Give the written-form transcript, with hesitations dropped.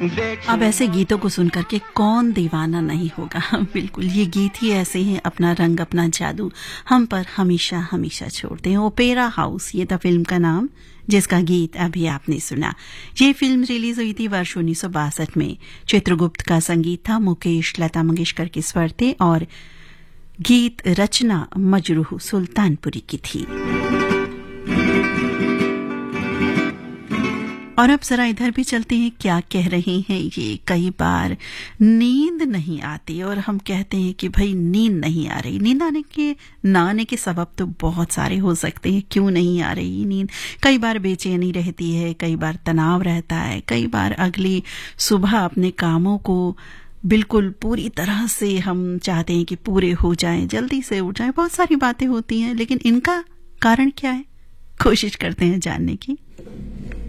अब ऐसे गीतों को सुनकर के कौन दीवाना नहीं होगा। बिल्कुल, ये गीत ही ऐसे हैं, अपना रंग अपना जादू हम पर हमेशा हमेशा छोड़ते हैं। ओपेरा हाउस ये था फिल्म का नाम, जिसका गीत अभी आपने सुना। ये फिल्म रिलीज हुई थी वर्ष 1962 में। चित्रगुप्त का संगीत था, मुकेश लता मंगेशकर के स्वर थे और गीत रचना मजरूह सुल्तानपुरी की थी। और अब जरा इधर भी चलते हैं, क्या कह रहे हैं ये। कई बार नींद नहीं आती और हम कहते हैं कि भाई नींद नहीं आ रही। नींद ना आने के सबब तो बहुत सारे हो सकते हैं, क्यों नहीं आ रही नींद। कई बार बेचैनी रहती है, कई बार तनाव रहता है, कई बार अगली सुबह अपने कामों को बिल्कुल पूरी तरह से हम चाहते हैं कि पूरे हो जाएं, जल्दी से उठ जाएं। बहुत सारी बातें होती हैं, लेकिन इनका कारण क्या है, कोशिश करते हैं जानने की।